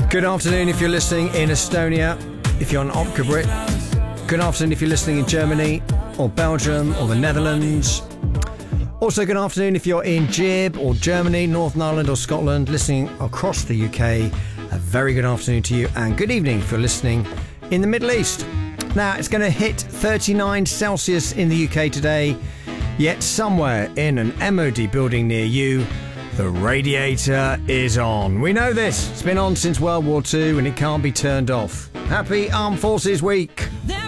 Good afternoon if you're listening in Estonia, if you're on Opca Brit. Good afternoon if you're listening in Germany or Belgium or the Netherlands. Also, good afternoon if you're in Jib or Germany, Northern Ireland or Scotland, listening across the UK. A very good afternoon to you, and good evening if you're listening in the Middle East. Now, it's going to hit 39 Celsius in the UK today, yet somewhere in an MOD building near you, the radiator is on. We know this. It's been on since World War II and it can't be turned off. Happy Armed Forces Week.